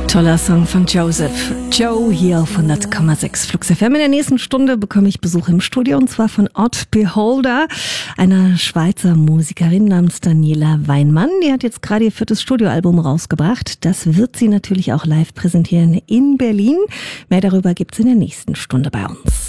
Toller Song von Joseph. Joe hier auf 100,6 Flux FM. In der nächsten Stunde bekomme ich Besuch im Studio und zwar von Odd Beholder, einer Schweizer Musikerin namens Daniela Weinmann. Die hat jetzt gerade ihr 4. Studioalbum rausgebracht. Das wird sie natürlich auch live präsentieren in Berlin. Mehr darüber gibt's in der nächsten Stunde bei uns.